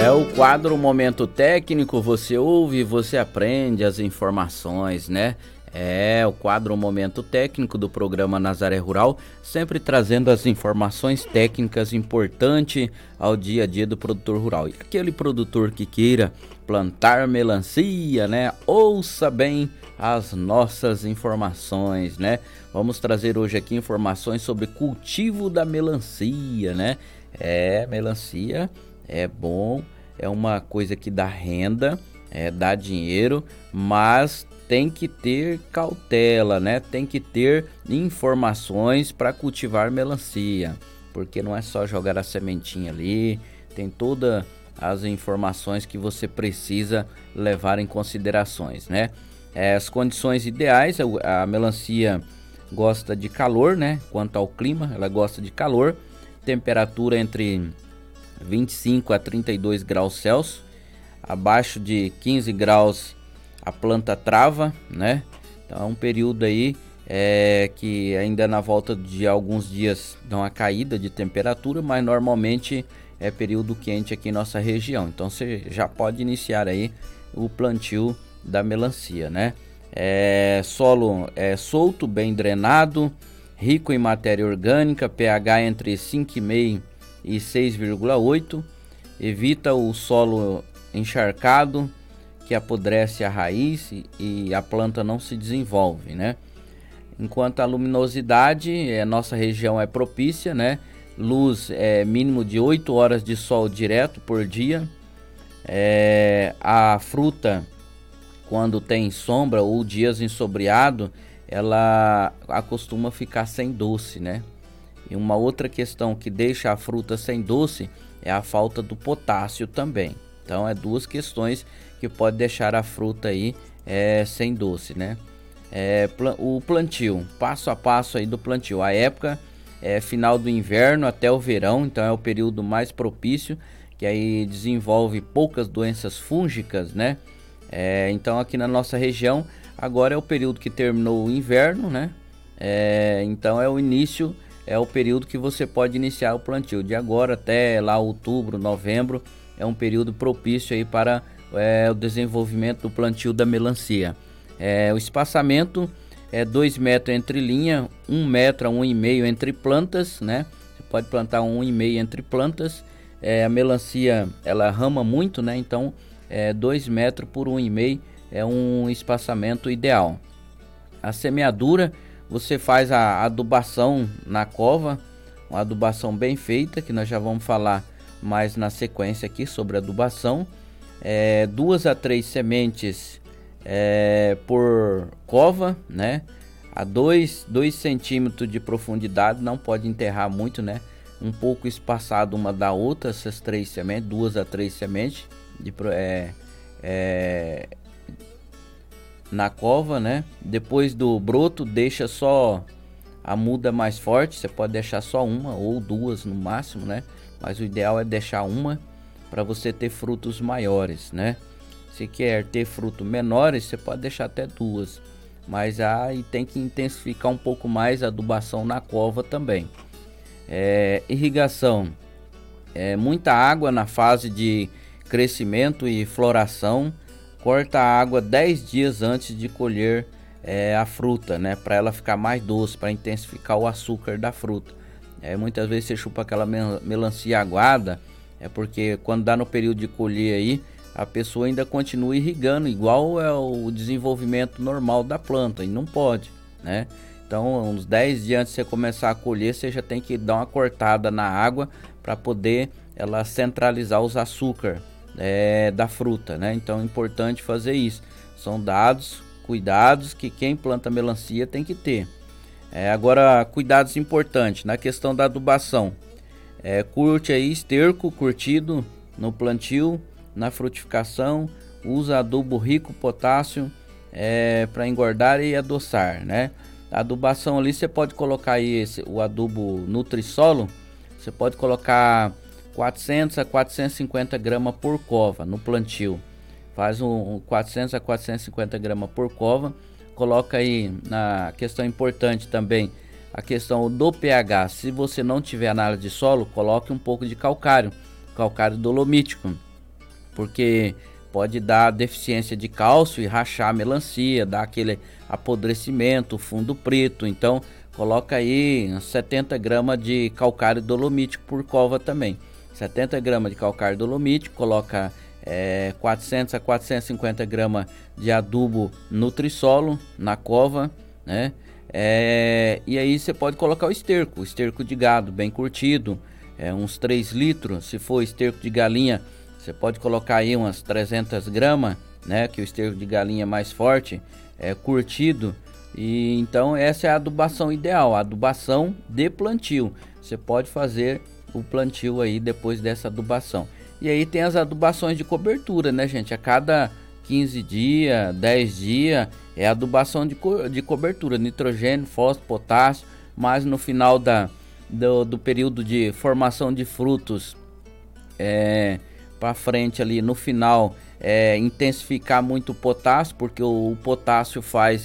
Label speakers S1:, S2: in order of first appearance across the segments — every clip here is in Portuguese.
S1: É o quadro Momento Técnico, você ouve, você aprende as informações, né? É o quadro Momento Técnico do programa Nazaré Rural, sempre trazendo as informações técnicas importantes ao dia a dia do produtor rural. E aquele produtor que queira plantar melancia, né? Ouça bem as nossas informações, né? Vamos trazer hoje aqui informações sobre cultivo da melancia, né? Melancia é bom, é uma coisa que dá renda, dá dinheiro, mas tem que ter cautela, né? Tem que ter informações para cultivar melancia, porque não é só jogar a sementinha ali, tem todas as informações que você precisa levar em considerações, né? As condições ideais, a melancia gosta de calor, né? Quanto ao clima, ela gosta de calor, temperatura entre 25 a 32 graus Celsius, abaixo de 15 graus a planta trava, né? Então é um período aí que ainda na volta de alguns dias dá uma caída de temperatura, mas normalmente é período quente aqui em nossa região. Então você já pode iniciar aí o plantio da melancia, né? Solo solto, bem drenado, rico em matéria orgânica, pH entre 5,5 e 6,8, evita o solo encharcado que apodrece a raiz e a planta não se desenvolve, né? Enquanto a luminosidade, nossa região é propícia, né? Luz mínimo de 8 horas de sol direto por dia. A fruta, quando tem sombra ou dias ensombreado, ela acostuma ficar sem doce, né? E uma outra questão que deixa a fruta sem doce é a falta do potássio também. Então é duas questões que pode deixar a fruta aí sem doce, né? O plantio, passo a passo aí do plantio. A época é final do inverno até o verão, então é o período mais propício, que aí desenvolve poucas doenças fúngicas, né? Então aqui na nossa região agora é o período que terminou o inverno, né? Então é o período que você pode iniciar o plantio. De agora até lá outubro, novembro, é um período propício aí para o desenvolvimento do plantio da melancia. O espaçamento é 2 metros entre linha, 1 metro a 1,5 entre plantas, né? Você pode plantar 1,5 entre plantas. A melancia, ela rama muito, né? Então 2 metros por 1,5 é um espaçamento ideal. A semeadura, você faz a adubação na cova, uma adubação bem feita, que nós já vamos falar mais na sequência aqui sobre adubação. 2 a 3 sementes por cova, né? A 2 centímetros de profundidade, não pode enterrar muito, né? Um pouco espaçado uma da outra, essas 3 sementes, 2 a 3 sementes na cova, né? Depois do broto, deixa só a muda mais forte. Você pode deixar só uma ou 2 no máximo, né? Mas o ideal é deixar uma para você ter frutos maiores, né? Se quer ter frutos menores, você pode deixar até 2, mas aí tem que intensificar um pouco mais a adubação na cova também. Irrigação, muita água na fase de crescimento e floração. Corta a água 10 dias antes de colher a fruta, né? Para ela ficar mais doce, para intensificar o açúcar da fruta. Muitas vezes você chupa aquela melancia aguada, porque quando dá no período de colher aí, a pessoa ainda continua irrigando, igual é o desenvolvimento normal da planta, e não pode, né? Então, uns 10 dias antes de você começar a colher, você já tem que dar uma cortada na água para poder ela centralizar os açúcares da fruta, né? Então é importante fazer isso. São cuidados que quem planta melancia tem que ter. Agora, cuidados importantes na questão da adubação. Curte aí esterco curtido no plantio, na frutificação. Usa adubo rico potássio para engordar e adoçar, né? A adubação ali você pode colocar aí o adubo Nutrisolo. Você pode colocar 400 a 450 gramas por cova no plantio. Faz 400 a 450 gramas por cova. Coloca aí na questão importante também, a questão do pH. Se você não tiver análise de solo, coloque um pouco de calcário dolomítico. porque pode dar deficiência de cálcio e rachar a melancia, dar aquele apodrecimento, fundo preto. Então coloca aí 70 gramas de calcário dolomítico por cova também. 70 gramas de calcário dolomítico, coloca 400 a 450 gramas de adubo Nutrisolo na cova, né? E aí você pode colocar o esterco de gado bem curtido, uns 3 litros. Se for esterco de galinha, você pode colocar aí umas 300 gramas, né? Que o esterco de galinha é mais forte, curtido. E então essa é a adubação ideal, a adubação de plantio. Você pode fazer o plantio aí depois dessa adubação. E aí tem as adubações de cobertura, né, gente? A cada 15 dias, 10 dias é adubação de cobertura, nitrogênio, fósforo, potássio. Mas no final do período de formação de frutos, para frente ali no final, intensificar muito o potássio, porque o potássio faz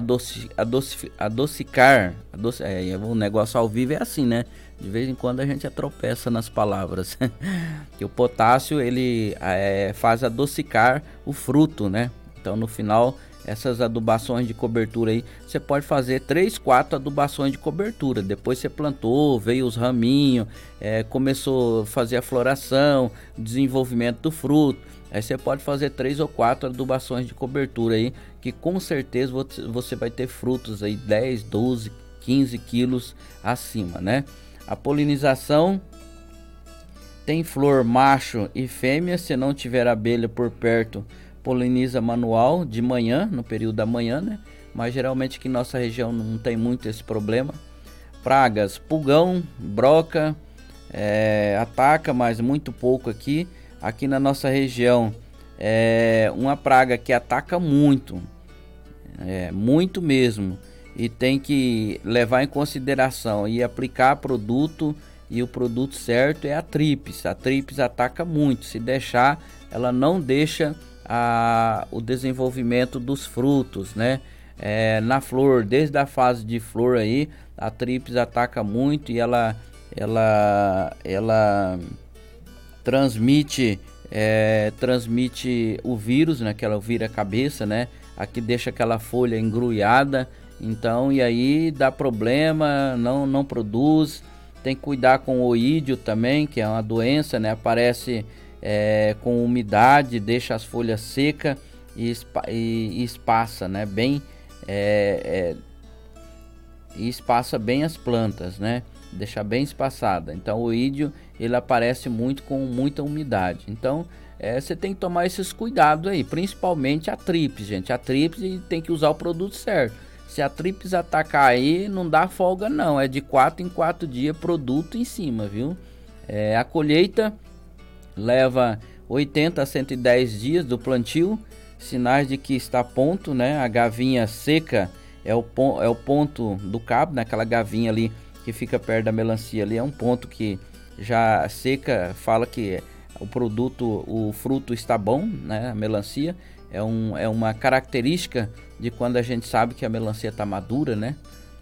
S1: adocicar. O negócio ao vivo é assim, né? De vez em quando a gente tropeça nas palavras. Que o potássio ele faz adocicar o fruto, né? Então no final, essas adubações de cobertura aí, você pode fazer 3, 4 adubações de cobertura. Depois você plantou, veio os raminhos, começou a fazer a floração, desenvolvimento do fruto. Aí você pode fazer 3 ou 4 adubações de cobertura aí, que com certeza você vai ter frutos aí 10, 12, 15 quilos acima, né? A polinização tem flor macho e fêmea. Se não tiver abelha por perto, poliniza manual de manhã, no período da manhã, né? Mas geralmente aqui em nossa região não tem muito esse problema. Pragas, pulgão, broca, ataca, mas muito pouco aqui. Aqui na nossa região uma praga que ataca muito, muito mesmo. E tem que levar em consideração e aplicar produto, e o produto certo é a tríplice. A tríplice ataca muito, se deixar, ela não deixa o desenvolvimento dos frutos, né? Na flor, desde a fase de flor aí, a tríplice ataca muito e ela transmite o vírus, né? Que ela vira a cabeça, né? Aqui deixa aquela folha engrulhada. Então, e aí dá problema, não produz. Tem que cuidar com o oídio também, que é uma doença, né? Aparece com umidade, deixa as folhas secas e espaça, né? E espaça bem as plantas, né? Deixa bem espaçada. Então, o oídio ele aparece muito com muita umidade. Então, você tem que tomar esses cuidados aí, principalmente a tríplice, gente. A tríplice tem que usar o produto certo. Se a tríplice atacar aí, não dá folga não, é de 4 em 4 dias produto em cima, viu? A colheita leva 80 a 110 dias do plantio, sinais de que está a ponto, né? A gavinha seca é o ponto do cabo, naquela gavinha ali que fica perto da melancia ali, é um ponto que já seca, fala que o fruto está bom, né? A melancia é uma característica de quando a gente sabe que a melancia está madura, né?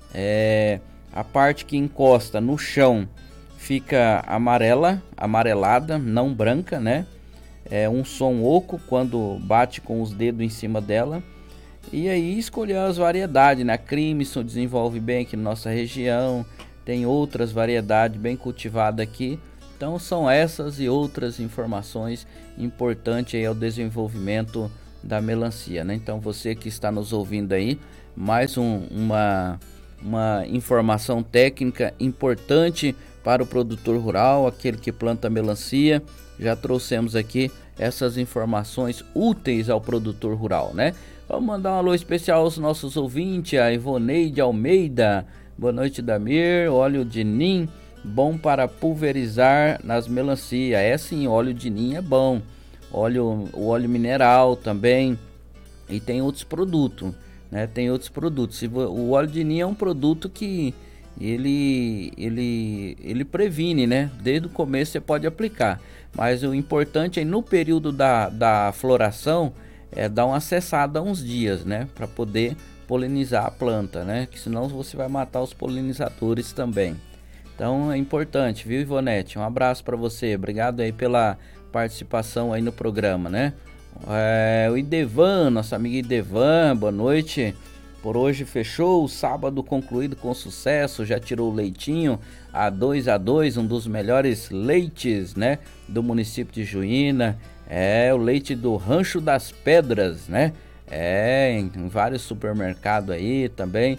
S1: A parte que encosta no chão fica amarelada, não branca, né? É um som oco quando bate com os dedos em cima dela. E aí escolher as variedades, né? A Crimson desenvolve bem aqui na nossa região, tem outras variedades bem cultivadas aqui. Então são essas e outras informações importantes aí ao desenvolvimento da melancia, né? Então você que está nos ouvindo aí, mais uma informação técnica importante para o produtor rural, aquele que planta melancia. Já trouxemos aqui essas informações úteis ao produtor rural, né? Vamos mandar um alô especial aos nossos ouvintes, a Ivoneide Almeida. Boa noite, Damir. Óleo de nim, bom para pulverizar nas melancias. Sim, óleo de nim é bom. O óleo mineral também, e tem outros produtos, né? Tem outros produtos. O óleo de nim é um produto que ele previne, né? Desde o começo você pode aplicar, mas o importante é no período da floração dar uma cessada uns dias, né? Para poder polinizar a planta, né? Que senão você vai matar os polinizadores também. Então é importante, viu, Ivonete? Um abraço para você, obrigado aí pela participação aí no programa, né? O Idevan, nosso amigo Idevan, boa noite. Por hoje fechou, o sábado concluído com sucesso, já tirou o leitinho a 2-2, um dos melhores leites, né, do município de Juína. O leite do Rancho das Pedras, né? Em vários supermercados aí também.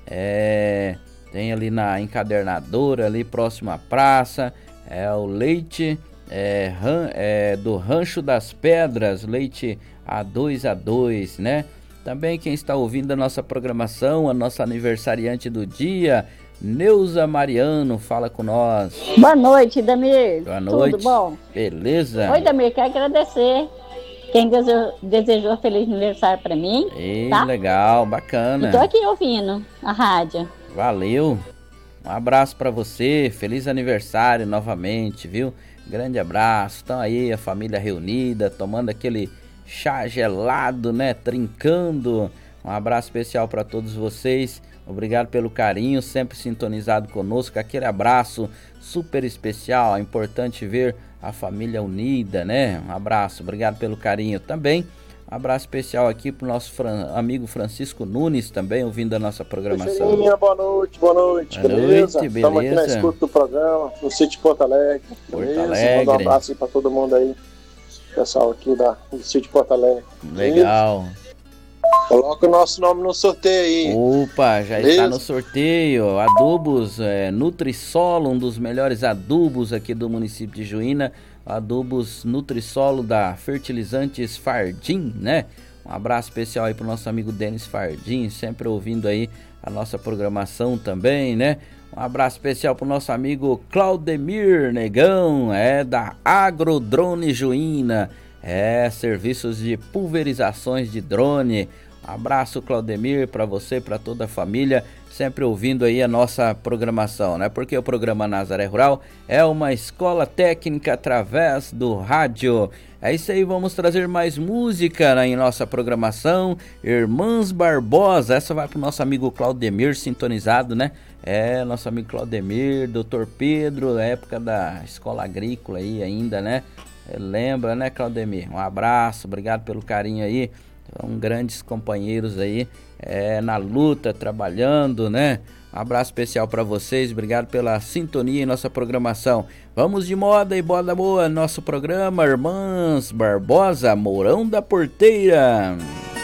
S1: Tem ali na encadernadora, ali próximo à praça. O leite do Rancho das Pedras, leite a 2-2, né? Também quem está ouvindo a nossa programação, a nossa aniversariante do dia, Neuza Mariano, fala com nós.
S2: Boa noite, Damir.
S1: Boa noite.
S2: Tudo bom?
S1: Beleza?
S2: Oi, Damir, quero agradecer quem desejou feliz aniversário para mim. Tá?
S1: Legal, bacana.
S2: Estou aqui ouvindo a rádio.
S1: Valeu. Um abraço para você, feliz aniversário novamente, viu? Grande abraço. Estão aí a família reunida, tomando aquele chá gelado, né? Trincando. Um abraço especial para todos vocês. Obrigado pelo carinho, sempre sintonizado conosco. Aquele abraço super especial. É importante ver a família unida, né? Um abraço, obrigado pelo carinho também. Um abraço especial aqui pro nosso amigo Francisco Nunes, também ouvindo a nossa programação.
S3: Boa noite, beleza? Estamos aqui na escuta do programa, no sítio Porto Alegre.
S1: Porto Alegre.
S3: Manda um abraço aí para todo mundo aí, pessoal aqui do sítio Porto Alegre.
S1: Legal.
S3: Coloca o nosso nome no sorteio aí.
S1: Opa, já beleza? Está no sorteio. Adubos Nutrisolo, um dos melhores adubos aqui do município de Juína. Adubos Nutrisolo da Fertilizantes Fardim, né? Um abraço especial aí pro nosso amigo Denis Fardim, sempre ouvindo aí a nossa programação também, né? Um abraço especial pro nosso amigo Claudemir Negão, da Agrodrone Juína. Serviços de pulverizações de drone. Um abraço, Claudemir, para você, para toda a família, sempre ouvindo aí a nossa programação, né? Porque o programa Nazaré Rural é uma escola técnica através do rádio. É isso aí, vamos trazer mais música em nossa programação. Irmãs Barbosa, essa vai pro nosso amigo Claudemir, sintonizado, né? Nosso amigo Claudemir, Dr. Pedro, época da escola agrícola aí ainda, né? Lembra, né, Claudemir? Um abraço, obrigado pelo carinho aí. São grandes companheiros aí na luta, trabalhando, né? Um abraço especial para vocês, obrigado pela sintonia em nossa programação. Vamos de moda e moda boa, nosso programa Irmãs Barbosa, Mourão da Porteira.